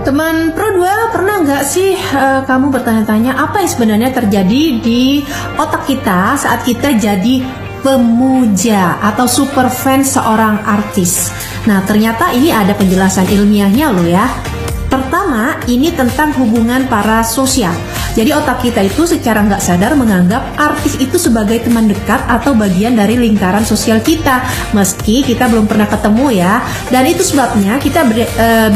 Teman Pro 2, pernah nggak sih kamu bertanya-tanya apa yang sebenarnya terjadi di otak kita saat kita jadi pemuja atau super fans seorang artis? Nah, ternyata ini ada penjelasan ilmiahnya loh ya. Pertama, ini tentang hubungan parasosial. Jadi otak kita itu secara nggak sadar menganggap artis itu sebagai teman dekat atau bagian dari lingkaran sosial kita, meski kita belum pernah ketemu ya. Dan itu sebabnya kita